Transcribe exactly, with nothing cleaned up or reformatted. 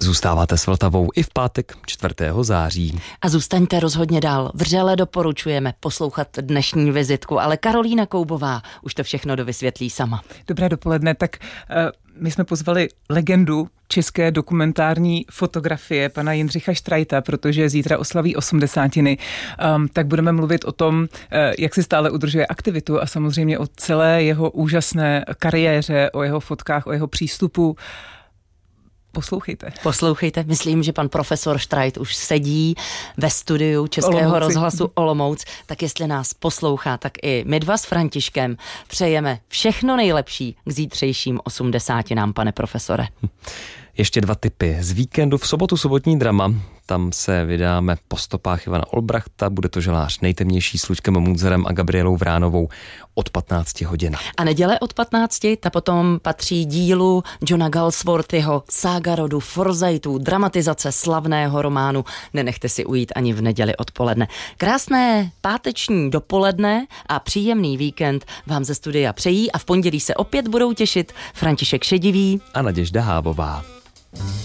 Zůstáváte s Vltavou i v pátek čtvrtého září. A zůstaňte rozhodně dál. Vřele doporučujeme poslouchat dnešní vizitku, ale Karolína Koubová už to všechno dovysvětlí sama. Dobré dopoledne, tak uh, my jsme pozvali legendu české dokumentární fotografie pana Jindřicha Štrajta, protože zítra oslaví osmdesátiny, um, tak budeme mluvit o tom, uh, jak si stále udržuje aktivitu a samozřejmě o celé jeho úžasné kariéře, o jeho fotkách, o jeho přístupu. Poslouchejte. Poslouchejte, myslím, že pan profesor Štrajt už sedí ve studiu Českého Olomouci. rozhlasu Olomouc, tak jestli nás poslouchá, tak i my dva s Františkem přejeme všechno nejlepší k zítřejším osmdesátinám, pane profesore. Ještě dva tipy. Z víkendu v sobotu sobotní drama. Tam se vydáme po stopách Ivana Olbrachta. Bude to žalář nejtemnější s Luďkem Munzerem a Gabrielou Vránovou od patnácti hodin. A neděle od patnácti, ta potom patří dílu Johna Galsworthyho Sága rodu Forsythů, dramatizace slavného románu. Nenechte si ujít ani v neděli odpoledne. Krásné páteční dopoledne a příjemný víkend vám ze studia přejí a v pondělí se opět budou těšit František Šedivý a Naděžda Hábová.